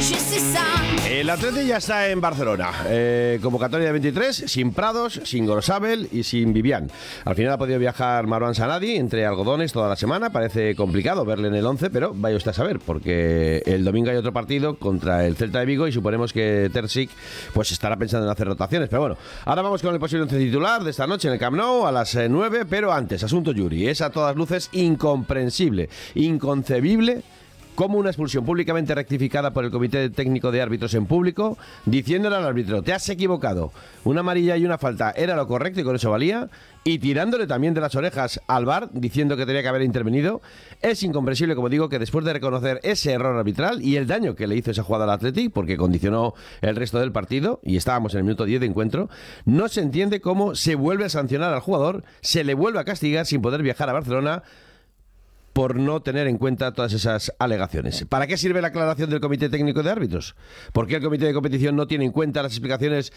El Atleti ya está en Barcelona. Convocatoria de 23, sin Prados, sin Gorosabel y sin Vivian. Al final ha podido viajar Marwan Sanadi entre algodones toda la semana. Parece complicado verle en el 11, pero vaya usted a saber, porque el domingo hay otro partido contra el Celta de Vigo y suponemos que Terzic pues estará pensando en hacer rotaciones. Pero bueno, ahora vamos con el posible 11 titular de esta noche en el Camp Nou a las 9, pero antes, asunto Yuri. Es a todas luces incomprensible, inconcebible como una expulsión públicamente rectificada por el Comité Técnico de Árbitros en público, diciéndole al árbitro, te has equivocado, una amarilla y una falta era lo correcto y con eso valía, y tirándole también de las orejas al VAR, diciendo que tenía que haber intervenido. Es incomprensible, como digo, que después de reconocer ese error arbitral y el daño que le hizo esa jugada al Athletic, porque condicionó el resto del partido, y estábamos en el minuto 10 de encuentro, no se entiende cómo se vuelve a sancionar al jugador, se le vuelve a castigar sin poder viajar a Barcelona, por no tener en cuenta todas esas alegaciones. ¿Para qué sirve la aclaración del Comité Técnico de Árbitros? ¿Por qué el Comité de Competición no tiene en cuenta las explicaciones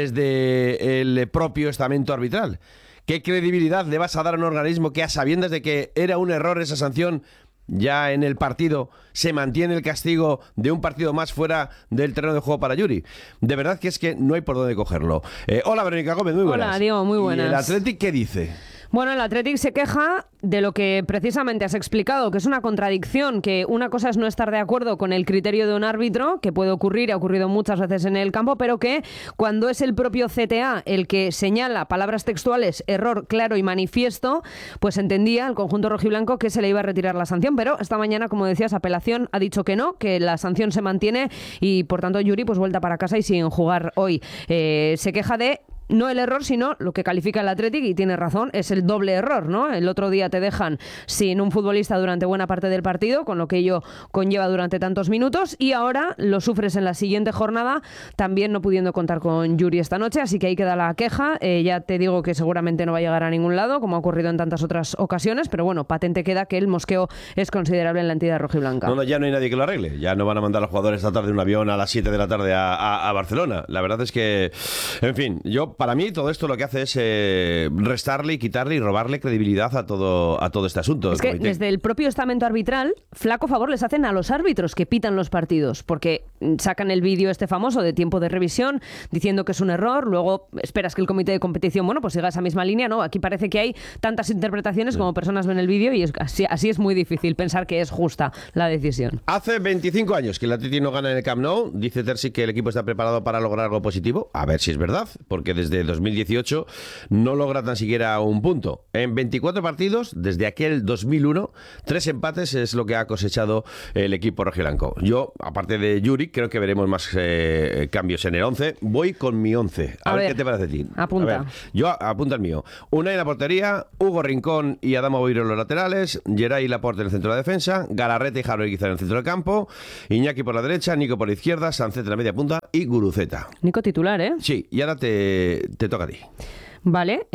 desde el propio estamento arbitral? ¿Qué credibilidad le vas a dar a un organismo que, a sabiendas de que era un error esa sanción, ya en el partido se mantiene el castigo de un partido más fuera del terreno de juego para Yuri? De verdad que es que no hay por dónde cogerlo. Hola, Verónica Gómez, muy buenas. Hola, Diego, muy buenas. ¿Y el Athletic qué dice? Bueno, el Athletic se queja de lo que precisamente has explicado, que es una contradicción, que una cosa es no estar de acuerdo con el criterio de un árbitro, que puede ocurrir, ha ocurrido muchas veces en el campo, pero que cuando es el propio CTA el que señala palabras textuales, error claro y manifiesto, pues entendía el conjunto rojiblanco que se le iba a retirar la sanción, pero esta mañana, como decías, apelación ha dicho que no, que la sanción se mantiene y por tanto Yuri pues vuelta para casa y sin jugar hoy. Se queja de no el error, sino lo que califica el Athletic, y tiene razón, es el doble error, ¿no? El otro día te dejan sin un futbolista durante buena parte del partido, con lo que ello conlleva durante tantos minutos, y ahora lo sufres en la siguiente jornada, también no pudiendo contar con Yuri esta noche, así que ahí queda la queja. Ya te digo que seguramente no va a llegar a ningún lado, como ha ocurrido en tantas otras ocasiones, pero bueno, patente queda que el mosqueo es considerable en la entidad rojiblanca. No, ya no hay nadie que lo arregle, ya no van a mandar a los jugadores esta tarde en un avión a las 7 de la tarde a Barcelona. La verdad es que, en fin, para mí todo esto lo que hace es restarle y quitarle y robarle credibilidad a todo este asunto. Es que desde el propio estamento arbitral, flaco favor les hacen a los árbitros que pitan los partidos, porque sacan el vídeo este famoso de tiempo de revisión diciendo que es un error, luego esperas que el comité de competición, bueno, pues siga esa misma línea, ¿no? Aquí parece que hay tantas interpretaciones como personas ven el vídeo y así es muy difícil pensar que es justa la decisión. Hace 25 años que el Atleti no gana en el Camp Nou. Dice Terzic que el equipo está preparado para lograr algo positivo. A ver si es verdad, porque desde 2018 no logra tan siquiera un punto. En 24 partidos, desde aquel 2001, 3 empates es lo que ha cosechado el equipo rojiblanco. Yo, aparte de Yuri, creo que veremos más cambios en el 11. Voy con mi 11. A ver qué te parece a ti. Apunta. A ver, yo apunta el mío. Unai en la portería, Hugo Rincón y Adama Boiro en los laterales, Geray Laporte en el centro de la defensa, Galarreta y Javier Guizar en el centro del campo, Iñaki por la derecha, Nico por la izquierda, Sancet en la media punta y Guruceta. Nico titular, ¿eh? Sí, y ahora te toca a ti. Vale,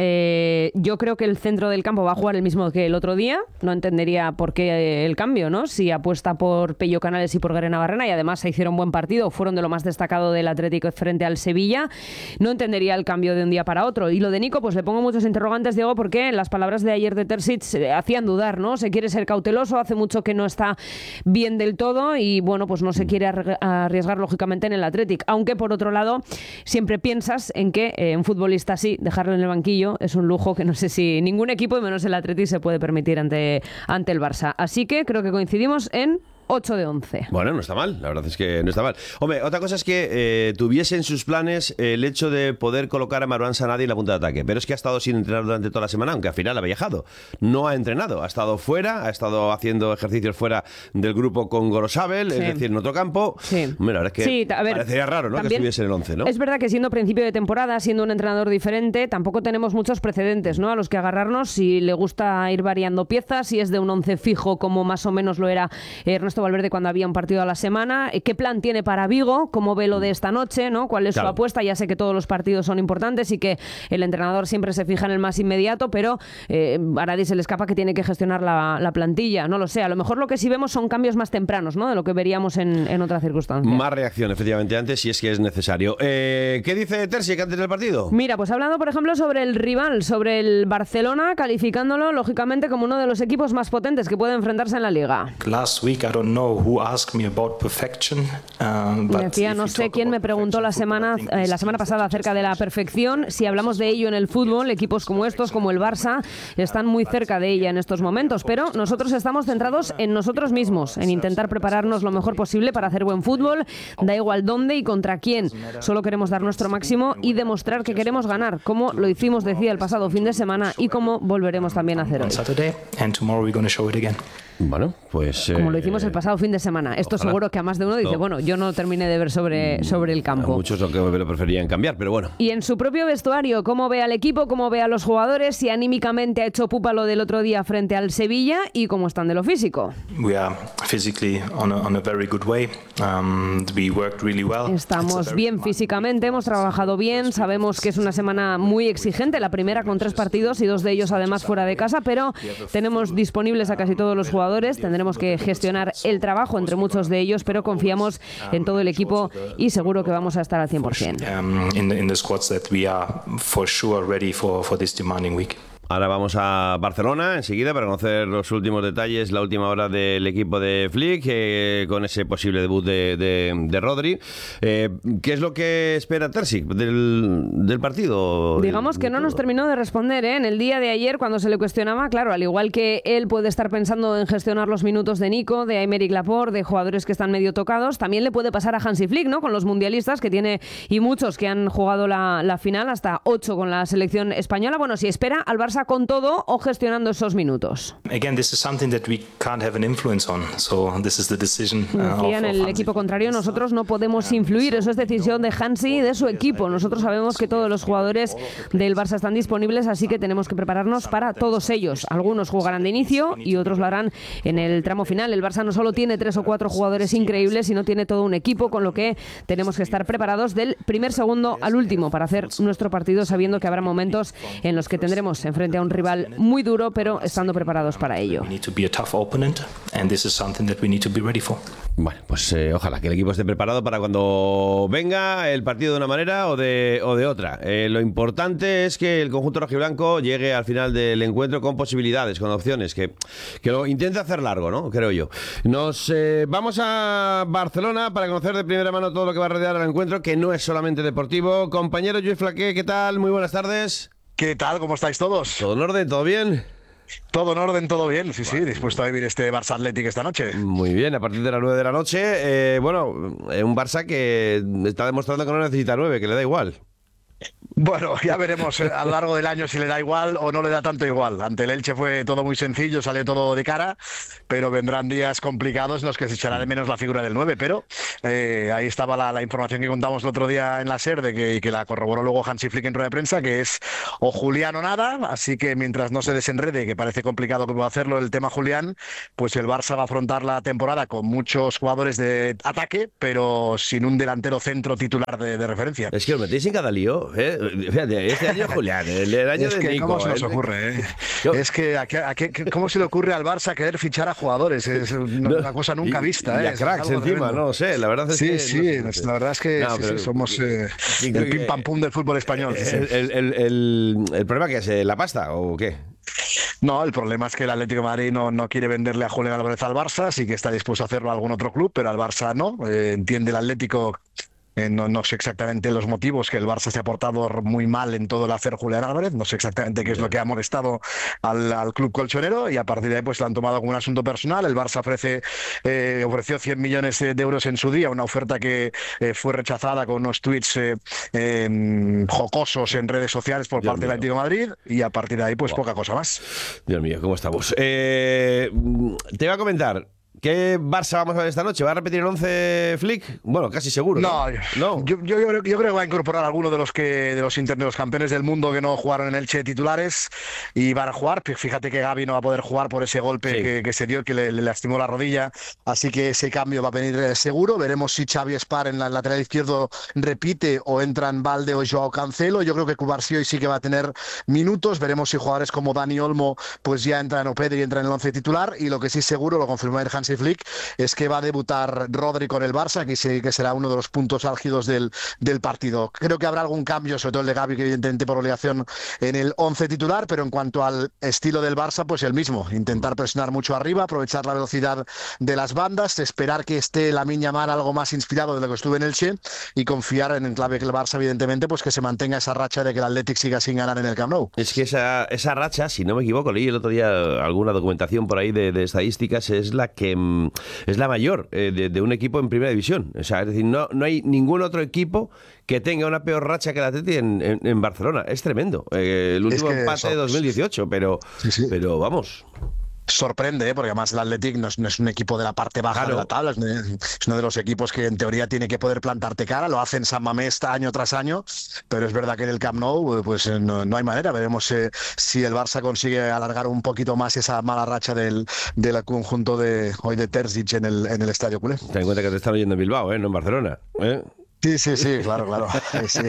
yo creo que el centro del campo va a jugar el mismo que el otro día. No entendería por qué el cambio, ¿no? Si apuesta por Pello Canales y por Guerena Barrena, y además se hicieron buen partido, fueron de lo más destacado del Atlético frente al Sevilla, no entendería el cambio de un día para otro. Y lo de Nico, pues le pongo muchos interrogantes, Diego, porque las palabras de ayer de Terzic hacían dudar, ¿no? Se quiere ser cauteloso, hace mucho que no está bien del todo y, bueno, pues no se quiere arriesgar lógicamente en el Atlético. Aunque, por otro lado, siempre piensas en que un futbolista así, dejarlo en el banquillo es un lujo que no sé si ningún equipo, y menos el Atleti, se puede permitir ante el Barça. Así que creo que coincidimos en 8 de 11. Bueno, no está mal, la verdad es que no está mal. Hombre, otra cosa es que tuviese en sus planes el hecho de poder colocar a Marwan Sanadi en la punta de ataque, pero es que ha estado sin entrenar durante toda la semana, aunque al final ha viajado. No ha entrenado, ha estado fuera, ha estado haciendo ejercicios fuera del grupo con Gorosabel, sí, es decir, en otro campo. Sí. Bueno, la verdad es que sí, parecería raro, ¿no?, que estuviese en el 11, ¿no? Es verdad que siendo principio de temporada, siendo un entrenador diferente, tampoco tenemos muchos precedentes, ¿no?, a los que agarrarnos. Si le gusta ir variando piezas, si es de un 11 fijo, como más o menos lo era Ernesto Valverde cuando había un partido a la semana. ¿Qué plan tiene para Vigo? ¿Cómo ve lo de esta noche, ¿no? ¿Cuál es su apuesta? Ya sé que todos los partidos son importantes y que el entrenador siempre se fija en el más inmediato, pero a nadie se le escapa que tiene que gestionar la plantilla. No lo sé. A lo mejor lo que sí vemos son cambios más tempranos, ¿no?, de lo que veríamos en otra circunstancia. Más reacción, efectivamente, antes, si es que es necesario. ¿Qué dice Terzic antes del partido? Mira, pues ha hablado, por ejemplo, sobre el rival, sobre el Barcelona, calificándolo, lógicamente, como uno de los equipos más potentes que puede enfrentarse en la Liga. Last week, I don't Me decía, no sé quién me preguntó la semana pasada acerca de la perfección. Si hablamos de ello en el fútbol, equipos como estos, como el Barça, están muy cerca de ella en estos momentos, pero nosotros estamos centrados en nosotros mismos, en intentar prepararnos lo mejor posible para hacer buen fútbol, da igual dónde y contra quién. Solo queremos dar nuestro máximo y demostrar que queremos ganar, como lo hicimos, decía, el pasado fin de semana y como volveremos también a hacer hoy. Bueno, pues... Como lo hicimos el pasado fin de semana. Esto ojalá. Seguro que a más de uno dice, bueno, yo no terminé de ver sobre el campo. Muchos lo preferían cambiar, pero bueno. Y en su propio vestuario, ¿cómo ve al equipo, cómo ve a los jugadores, si anímicamente ha hecho pupa lo del otro día frente al Sevilla y cómo están de lo físico? Estamos bien físicamente, hemos trabajado bien, sabemos que es una semana muy exigente, la primera con 3 partidos y 2 de ellos además fuera de casa, pero tenemos disponibles a casi todos los jugadores. Tendremos que gestionar el trabajo entre muchos de ellos, pero confiamos en todo el equipo y seguro que vamos a estar al 100%. Ahora vamos a Barcelona enseguida para conocer los últimos detalles, la última hora del equipo de Flick, con ese posible debut de Rodri. ¿Qué es lo que espera Terzic del partido? Digamos que no nos terminó de responder, ¿eh? En el día de ayer, cuando se le cuestionaba, claro, al igual que él puede estar pensando en gestionar los minutos de Nico, de Aymeric Laporte, de jugadores que están medio tocados, también le puede pasar a Hansi Flick, ¿no? Con los mundialistas que tiene y muchos que han jugado la final, hasta 8 con la selección española. Bueno, si espera al Barça con todo o gestionando esos minutos. Decía en el equipo contrario, nosotros no podemos influir, eso es decisión de Hansi y de su equipo. Nosotros sabemos que todos los jugadores del Barça están disponibles, así que tenemos que prepararnos para todos ellos. Algunos jugarán de inicio y otros lo harán en el tramo final. El Barça no solo tiene 3 o 4 jugadores increíbles, sino tiene todo un equipo, con lo que tenemos que estar preparados del primer segundo al último para hacer nuestro partido, sabiendo que habrá momentos en los que tendremos enfrente a un rival muy duro, pero estando preparados para ello. Bueno, pues ojalá que el equipo esté preparado para cuando venga el partido de una manera o de otra. Lo importante es que el conjunto rojiblanco llegue al final del encuentro con posibilidades, con opciones, que lo intente hacer largo, ¿no? Creo yo. Nos vamos a Barcelona para conocer de primera mano todo lo que va a rodear el encuentro, que no es solamente deportivo. Compañero Lluís Flaqué, ¿qué tal? Muy buenas tardes. ¿Qué tal? ¿Cómo estáis todos? ¿Todo en orden? ¿Todo bien? Todo en orden, todo bien. Sí, sí, dispuesto a vivir este Barça Athletic esta noche. Muy bien, a partir de las 9 de la noche. Un Barça que está demostrando que no necesita 9, que le da igual. Bueno, ya veremos a lo largo del año si le da igual o no le da tanto igual. Ante el Elche fue todo muy sencillo, salió todo de cara, pero vendrán días complicados en los que se echará de menos la figura del 9. Pero ahí estaba la información que contamos el otro día en la SER, que la corroboró luego Hansi Flick en rueda de prensa, que es o Julián o nada. Así que mientras no se desenrede, que parece complicado que pueda hacerlo el tema Julián, pues el Barça va a afrontar la temporada con muchos jugadores de ataque, pero sin un delantero centro titular de referencia. Es que os metéis en cada lío, ¿eh? Fíjate, este año Julián, el año es de que Nico. ¿Cómo se nos ocurre? Es que ¿cómo se le ocurre al Barça querer fichar a jugadores? Es una cosa nunca vista. Y a cracks encima, no lo sé. La verdad es que... Sí, la verdad es que somos el pim pam pum del fútbol español. El problema que es la pasta, ¿o qué? No, el problema es que el Atlético de Madrid no quiere venderle a Julián Álvarez al Barça, sí que está dispuesto a hacerlo a algún otro club, pero al Barça no. Entiende el Atlético... No sé exactamente los motivos, que el Barça se ha portado muy mal en todo el hacer Julián Álvarez, no sé exactamente qué es lo que ha molestado al club colchonero, y a partir de ahí pues lo han tomado como un asunto personal. El Barça ofreció 100 millones de euros en su día, una oferta que fue rechazada con unos tweets jocosos en redes sociales por parte del Atlético de Madrid, y a partir de ahí pues poca cosa más. Dios mío, ¿cómo estamos? Te iba a comentar, ¿qué Barça vamos a ver esta noche? ¿Va a repetir el 11 Flick? Bueno, casi seguro. No. Yo creo que va a incorporar a alguno de los campeones del mundo que no jugaron en Elche titulares, y van a jugar. Fíjate que Gavi no va a poder jugar por ese golpe que se dio, que le lastimó la rodilla, así que ese cambio va a venir seguro. Veremos si Xavi Espar en la lateral izquierdo repite o entran Valde o Joao Cancelo. Yo creo que Cubarsí hoy sí que va a tener minutos. Veremos si jugadores como Dani Olmo pues ya entran o Pedri entra en el 11 titular, y lo que sí seguro, lo confirmó el Hansi Hansi Flick es que va a debutar Rodri con el Barça, que sí que será uno de los puntos álgidos del partido. Creo que habrá algún cambio, sobre todo el de Gavi, que evidentemente por obligación en el 11 titular, pero en cuanto al estilo del Barça, pues el mismo, intentar presionar mucho arriba, aprovechar la velocidad de las bandas, esperar que esté Lamine Yamal algo más inspirado de lo que estuvo en Elche y confiar en el clave que el Barça, evidentemente, pues que se mantenga esa racha de que el Athletic siga sin ganar en el Camp Nou. Es que esa racha, si no me equivoco, leí el otro día alguna documentación por ahí de estadísticas, es la que es la mayor de un equipo en primera división. O sea, es decir, no hay ningún otro equipo que tenga una peor racha que el Atleti en Barcelona. Es tremendo. El último empate de 2018, pero vamos. Sorprende, porque además el Athletic no es un equipo de la parte baja de la tabla, es uno de los equipos que en teoría tiene que poder plantarte cara, lo hacen San Mamés año tras año, pero es verdad que en el Camp Nou pues no hay manera. Veremos si el Barça consigue alargar un poquito más esa mala racha del conjunto de Terzic en el Estadio Culé. Ten en cuenta que te están oyendo en Bilbao, no en Barcelona. Sí, claro. Sí.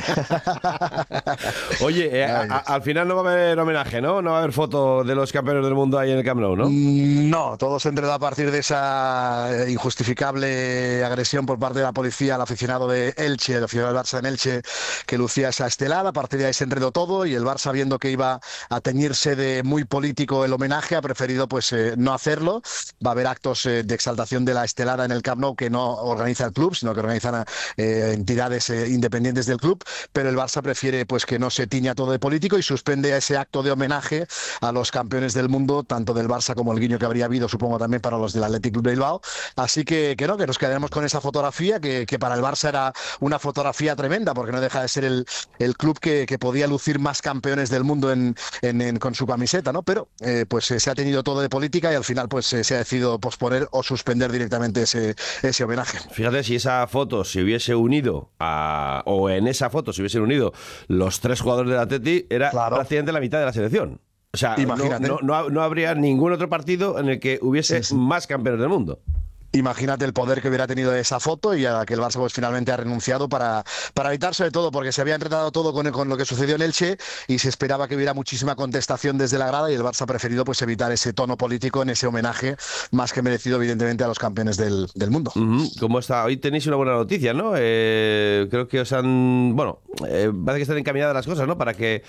Oye, al final no va a haber homenaje, ¿no? No va a haber foto de los campeones del mundo ahí en el Camp Nou, ¿no? No, todo se enredó a partir de esa injustificable agresión por parte de la policía al aficionado de Elche, el aficionado del Barça en Elche, que lucía esa estelada. A partir de ahí se enredó todo y el Barça, viendo que iba a teñirse de muy político el homenaje, ha preferido pues no hacerlo. Va a haber actos de exaltación de la estelada en el Camp Nou que no organiza el club, sino que organizan entidades independientes del club, pero el Barça prefiere pues que no se tiña todo de político y suspende ese acto de homenaje a los campeones del mundo, tanto del Barça como el guiño que habría habido, supongo, también para los del Athletic Club de Bilbao. Así que nos quedaremos con esa fotografía que para el Barça era una fotografía tremenda, porque no deja de ser el club que podía lucir más campeones del mundo con su camiseta, ¿no? Pero pues se ha tenido todo de política y al final pues se ha decidido posponer o suspender directamente ese homenaje. Fíjate, si esa foto se hubiese unido o en esa foto se hubiesen unido los 3 jugadores del Atleti, era prácticamente la mitad de la selección. O sea, no habría ningún otro partido en el que hubiese más campeones del mundo. Imagínate el poder que hubiera tenido esa foto y a la que el Barça pues finalmente ha renunciado para evitar, sobre todo porque se había enredado todo con lo que sucedió en Elche y se esperaba que hubiera muchísima contestación desde la grada y el Barça ha preferido pues evitar ese tono político en ese homenaje más que merecido, evidentemente, a los campeones del mundo. ¿Cómo está? Hoy tenéis una buena noticia, ¿no? Creo que os han... parece que están encaminadas las cosas, ¿no? Para que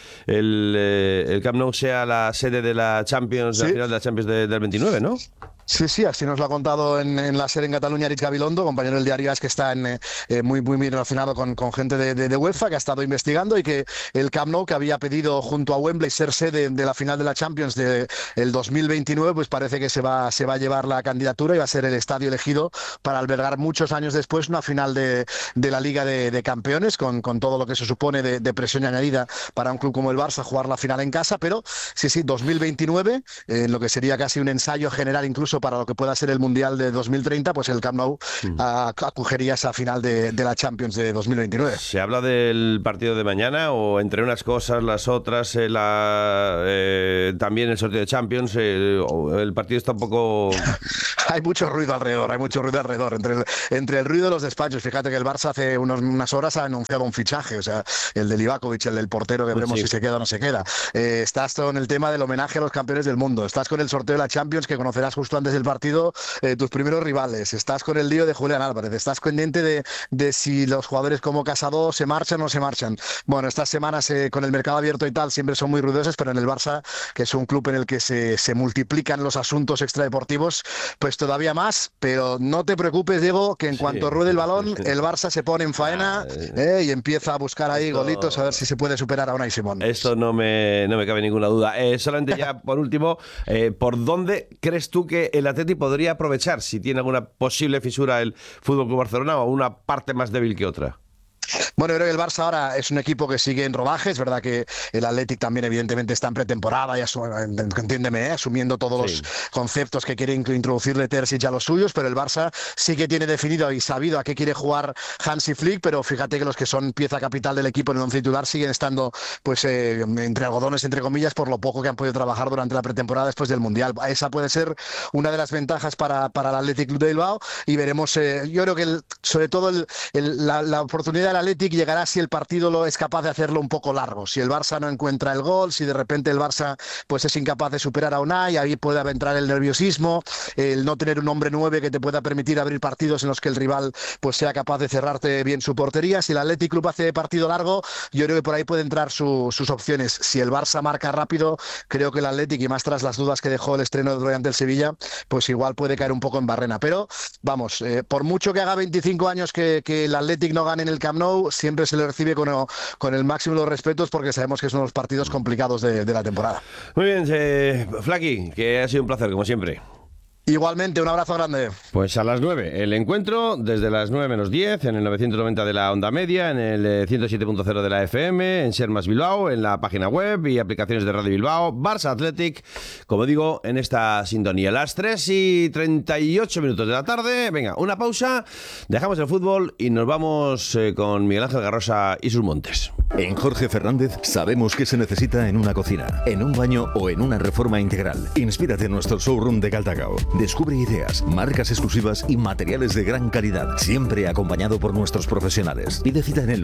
el Camp Nou sea la sede de la Champions, la final de la Champions del 29, ¿no? Sí, así nos lo ha contado en la serie en Cataluña Aritz Gabilondo, compañero del diario AS, que está muy relacionado con gente de UEFA, que ha estado investigando y que el Camp Nou, que había pedido junto a Wembley ser sede de la final de la Champions del 2029, pues parece que se va a llevar la candidatura y va a ser el estadio elegido para albergar muchos años después una final de la Liga de Campeones, con todo lo que se supone de presión añadida para un club como el Barça jugar la final en casa, pero sí, 2029, lo que sería casi un ensayo general incluso para lo que pueda ser el Mundial de 2030, pues el Camp Nou acogería esa final de la Champions de 2029. ¿Se habla del partido de mañana o entre unas cosas, las otras, también el sorteo de Champions? El partido está un poco... Hay mucho ruido alrededor. Entre el ruido de los despachos. Fíjate que el Barça hace unas horas ha anunciado un fichaje, o sea, el de Livakovic, el del portero, que veremos si se queda o no se queda. Estás con el tema del homenaje a los campeones del mundo. Estás con el sorteo de la Champions, que conocerás justo antes del partido tus primeros rivales. Estás con el lío de Julián Álvarez. Estás pendiente de si los jugadores como Casado se marchan o no se marchan. Bueno, estas semanas con el mercado abierto y tal siempre son muy ruidosas, pero en el Barça, que es un club en el que se multiplican los asuntos extradeportivos, pues todavía más. Pero no te preocupes, Diego, que en cuanto ruede el balón, el Barça se pone en faena y empieza a buscar ahí golitos a ver si se puede superar a Unai Simón. Esto no me cabe ninguna duda. Solamente ya por último, ¿por dónde crees tú que el Atleti podría aprovechar, si tiene alguna posible fisura, el Fútbol Club Barcelona, o una parte más débil que otra? Bueno, yo creo que el Barça ahora es un equipo que sigue en rodaje. Es verdad que el Athletic también evidentemente está en pretemporada y asumiendo todos los conceptos que quiere introducirle Terzic a los suyos, pero el Barça sí que tiene definido y sabido a qué quiere jugar Hansi Flick, pero fíjate que los que son pieza capital del equipo en el once titular siguen estando pues entre algodones, entre comillas, por lo poco que han podido trabajar durante la pretemporada después del Mundial. Esa puede ser una de las ventajas para el Athletic Club de Bilbao y veremos, yo creo que sobre todo la oportunidad del Athletic Athletic llegará si el partido es capaz de hacerlo un poco largo. Si el Barça no encuentra el gol, si de repente el Barça pues es incapaz de superar a Unai, ahí puede entrar el nerviosismo, el no tener un hombre 9 que te pueda permitir abrir partidos en los que el rival pues sea capaz de cerrarte bien su portería. Si el Athletic Club hace partido largo, yo creo que por ahí pueden entrar sus opciones. Si el Barça marca rápido, creo que el Athletic, y más tras las dudas que dejó el estreno de ante el Sevilla, pues igual puede caer un poco en barrena. Pero vamos, por mucho que haga 25 años que el Athletic no gane en el Camp Nou, siempre se le recibe con el máximo de los respetos, porque sabemos que son los partidos complicados de la temporada. Muy bien, Flaky, que ha sido un placer, como siempre. Igualmente, un abrazo grande. Pues a las 9, el encuentro, desde las 9 menos 10, en el 990 de la onda media, en el 107.0 de la FM, en Ser Más Bilbao, en la página web y aplicaciones de Radio Bilbao, Barça Athletic, como digo, en esta sintonía. Las 3:38 de la tarde, venga, una pausa, dejamos el fútbol y nos vamos con Miguel Ángel Garrosa y sus montes. En Jorge Fernández sabemos qué se necesita en una cocina, en un baño o en una reforma integral. Inspírate en nuestro showroom de Galdacao. Descubre ideas, marcas exclusivas y materiales de gran calidad, siempre acompañado por nuestros profesionales. Pide cita en el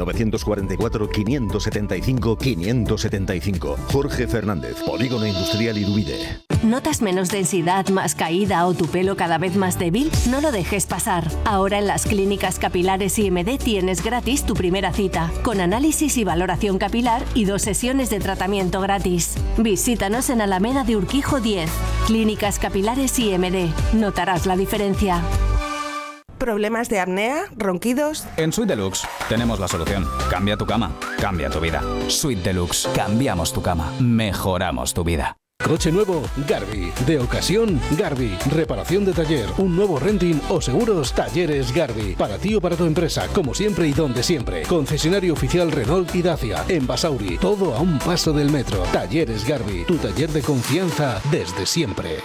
944-575-575. Jorge Fernández, Polígono Industrial Irubide. ¿Notas menos densidad, más caída o tu pelo cada vez más débil? No lo dejes pasar. Ahora en las clínicas capilares IMD tienes gratis tu primera cita, con análisis y valoración capilar y 2 sesiones de tratamiento gratis. Visítanos en Alameda de Urquijo 10. Clínicas capilares IMD. Notarás la diferencia. ¿Problemas de apnea? ¿Ronquidos? En Suite Deluxe tenemos la solución. Cambia tu cama, cambia tu vida. Suite Deluxe. Cambiamos tu cama, mejoramos tu vida. Coche nuevo, Garbi. De ocasión, Garbi. Reparación de taller, un nuevo renting o seguros, Talleres Garbi. Para ti o para tu empresa, como siempre y donde siempre. Concesionario oficial Renault y Dacia. En Basauri, todo a un paso del metro. Talleres Garbi, tu taller de confianza desde siempre.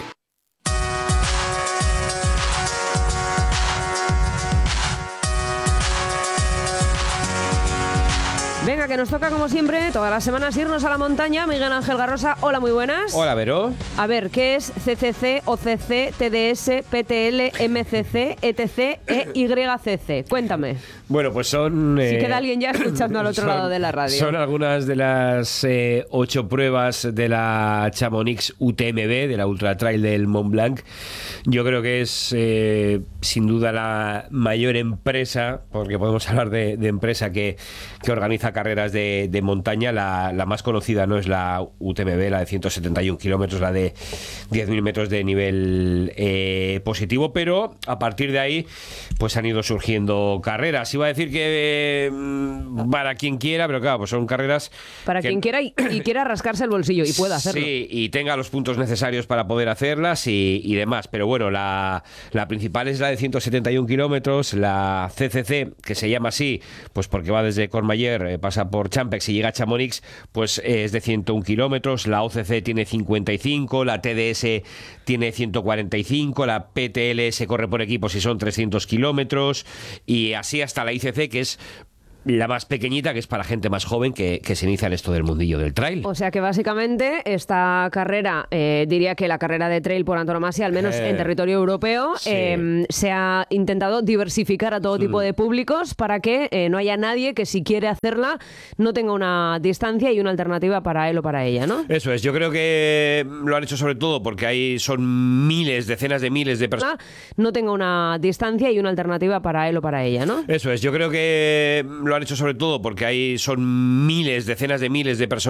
Venga, que nos toca como siempre todas las semanas irnos a la montaña. Miguel Ángel Garrosa, hola, muy buenas. Hola, Vero. A ver, ¿qué es CCC, OCC, TDS, PTL, MCC, ETC e YCC? Cuéntame. Bueno, pues son... Si queda alguien ya escuchando al otro lado de la radio. Son algunas de las 8 pruebas de la Chamonix UTMB, de la Ultra Trail del Mont Blanc. Yo creo que es sin duda la mayor empresa, porque podemos hablar de empresa que organiza carreras de montaña. La más conocida no es la UTMB, la de 171 kilómetros, la de 10.000 metros de nivel positivo, pero a partir de ahí pues han ido surgiendo carreras. Iba a decir que para quien quiera, pero claro, pues son carreras para quien quiera y quiera rascarse el bolsillo y pueda hacerlo. Sí, y tenga los puntos necesarios para poder hacerlas y demás. Pero bueno, la principal es la de 171 kilómetros, la CCC, que se llama así pues porque va desde Courmayeur, pasa por Champex y llega a Chamonix, pues es de 101 kilómetros. La OCC tiene 55, la TDS tiene 145, la PTL se corre por equipos y son 300 kilómetros, y así hasta la ICC, que es la más pequeñita, que es para gente más joven que se inicia en esto del mundillo del trail. O sea que básicamente esta carrera, diría que la carrera de trail por antonomasia, al menos en territorio europeo, sí. Se ha intentado diversificar a todo tipo de públicos para que no haya nadie que si quiere hacerla no tenga una distancia y una alternativa para él o para ella, ¿no? Eso es, yo creo que lo han hecho sobre todo porque ahí son miles, decenas de miles de personas. No tenga una distancia y una alternativa para él o para ella, ¿no? Eso es, yo creo que lo han hecho sobre todo porque ahí son miles, decenas de miles de personas